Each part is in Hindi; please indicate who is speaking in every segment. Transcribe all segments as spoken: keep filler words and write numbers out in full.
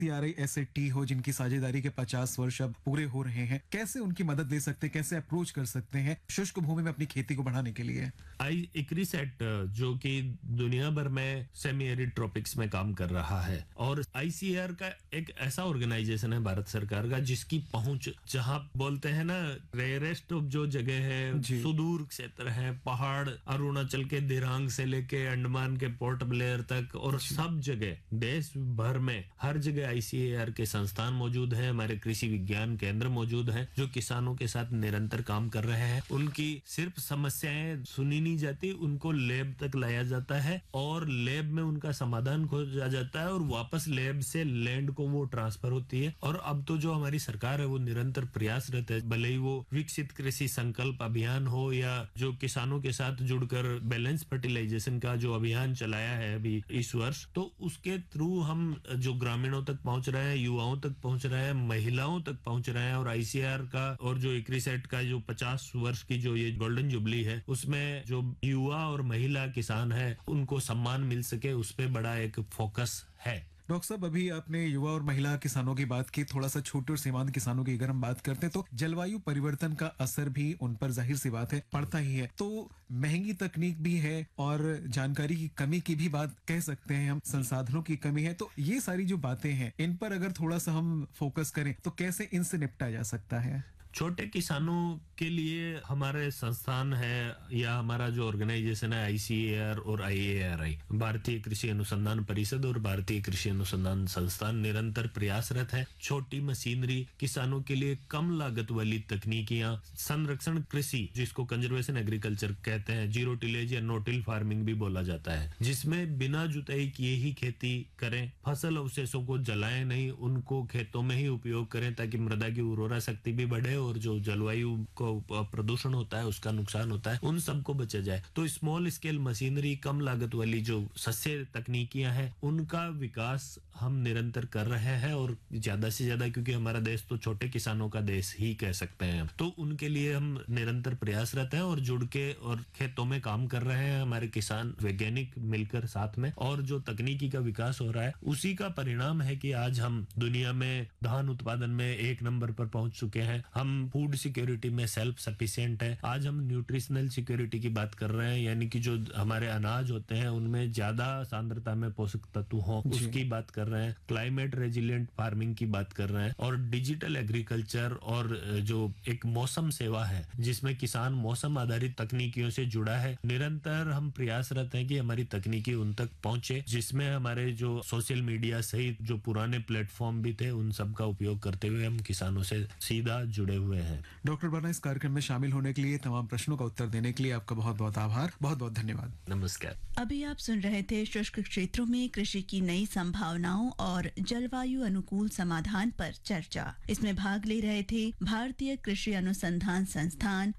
Speaker 1: आईसीएआर एस ए टी हो, जिनकी साझेदारी के पचास वर्ष अब पूरे हो रहे हैं, कैसे उनकी मदद ले सकते हैं, कैसे अप्रोच कर सकते हैं शुष्क भूमि में अपनी खेती को बढ़ाने के लिए?
Speaker 2: आई इक्रिसेट जो कि दुनिया भर में सेमी एरिड ट्रॉपिक्स में काम कर रहा है, और आईसीएआर का एक ऐसा ऑर्गेनाइजेशन है भारत सरकार का जिसकी पहुंच, जहां बोलते हैं ना रेयरेस्ट ऑफ जो जगह है, सुदूर क्षेत्र है, पहाड़ अरुणाचल के दिरांग से लेके अंडमान के पोर्ट ब्लेयर तक, और सब जगह देश भर में हर जगह आईसीएआर के संस्थान मौजूद हैं। हमारे कृषि विज्ञान केंद्र मौजूद हैं जो किसानों के साथ निरंतर काम कर रहे हैं। उनकी सिर्फ समस्याएं सुनी नहीं जाती, उनको लैब तक लाया जाता है और लैब में उनका समाधान खोजा जाता है और वापस लैब से लैंड को वो ट्रांसफर होती है। और अब तो जो हमारी सरकार है वो निरंतर प्रयासरत है, भले ही वो विकसित कृषि संकल्प अभियान हो या जो किसानों के साथ जुड़कर बैलेंस फर्टिलाइजेशन का जो अभियान चलाया है अभी इस वर्ष, तो उसके थ्रू हम जो ग्रामीणों तक पहुंच रहे हैं, युवाओं तक पहुंच रहे हैं, महिलाओं तक पहुंच रहे हैं। और आईसीएआर का और जो इक्रिसेट का जो पचास वर्ष की जो ये गोल्डन जुबली है, उसमें जो युवा और महिला किसान है उनको सम्मान मिल सके, उस पे बड़ा एक फोकस है।
Speaker 1: डॉक्टर साहब, अभी आपने युवा और महिला किसानों की बात की, थोड़ा सा छोटे और सीमांत किसानों की अगर हम बात करते हैं तो जलवायु परिवर्तन का असर भी उन पर जाहिर सी बात है पड़ता ही है। तो महंगी तकनीक भी है और जानकारी की कमी की भी बात कह सकते हैं हम, संसाधनों की कमी है। तो ये सारी जो बातें हैं, इन पर अगर थोड़ा सा हम फोकस करें तो कैसे इनसे निपटा जा सकता है?
Speaker 2: छोटे किसानों के लिए हमारे संस्थान है या हमारा जो ऑर्गेनाइजेशन है आईसीएआर और आईएआरआई, भारतीय कृषि अनुसंधान परिषद और भारतीय कृषि अनुसंधान संस्थान निरंतर प्रयासरत है। छोटी मशीनरी, किसानों के लिए कम लागत वाली तकनीकियां, संरक्षण कृषि जिसको कंजर्वेशन एग्रीकल्चर कहते हैं, जीरो टिलेज या नो टिल फार्मिंग भी बोला जाता है, जिसमें बिना जुताई किए ही खेती करें, फसल अवशेषों को जलाएं नहीं, उनको खेतों में ही उपयोग करें ताकि मृदा की उर्वरा शक्ति भी बढ़े और जो जलवायु को प्रदूषण होता है उसका नुकसान होता है, उन सबको बचा जाए। तो स्मॉल स्केल मशीनरी, कम लागत वाली जो सस्ते तकनीकियां हैं, उनका विकास हम निरंतर कर रहे हैं और ज्यादा से ज्यादा, क्योंकि हमारा देश तो छोटे किसानों का देश ही कह सकते हैं, तो उनके लिए हम निरंतर प्रयासरत हैं और जुड़ के और खेतों में काम कर रहे हैं हमारे किसान वैज्ञानिक मिलकर साथ में। और जो तकनीकी का विकास हो रहा है उसी का परिणाम है कि आज हम दुनिया में धान उत्पादन में एक नंबर पर पहुंच चुके हैं, हम फूड सिक्योरिटी में सेल्फ सफिशिएंट है, आज हम न्यूट्रिशनल सिक्योरिटी की बात कर रहे हैं, यानी कि जो हमारे अनाज होते हैं उनमें ज्यादा सांद्रता में पोषक तत्व हो उसकी बात कर रहे हैं, क्लाइमेट रेजिलिएंट फार्मिंग की बात कर रहे हैं, और डिजिटल एग्रीकल्चर और जो एक मौसम सेवा है जिसमें किसान मौसम आधारित तकनीकियों से जुड़ा है। निरंतर हम प्रयासरत हैं कि हमारी तकनीकी उन तक पहुंचे, जिसमें हमारे जो सोशल मीडिया सहित जो पुराने प्लेटफॉर्म भी थे उन सब का उपयोग करते हुए हम किसानों से सीधा जुड़े हुए हैं।
Speaker 1: डॉक्टर बर्ना, इस कार्यक्रम में शामिल होने के लिए, तमाम प्रश्नों का उत्तर देने के लिए आपका बहुत बहुत आभार, बहुत बहुत धन्यवाद।
Speaker 2: नमस्कार।
Speaker 3: अभी आप सुन रहे थे शुष्क क्षेत्रों में कृषि की नई संभावनाओं और जलवायु अनुकूल समाधान पर चर्चा। इसमें भाग ले रहे थे भारतीय कृषि अनुसंधान संस्थान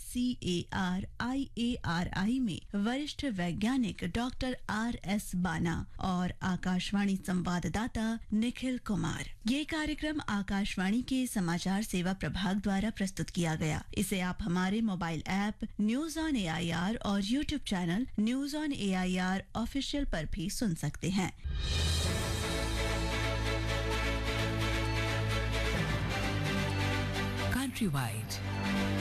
Speaker 3: आईसीएआर आईएआरआई में वरिष्ठ वैज्ञानिक डॉक्टर आर एस बाना और आकाशवाणी संवाददाता निखिल कुमार। ये कार्यक्रम आकाशवाणी के समाचार सेवा प्रभाग द्वारा प्रस्तुत किया गया। इसे आप हमारे mobile app news on AIR और YouTube channel news on AIR official पर भी सुन सकते हैं।
Speaker 4: Countrywide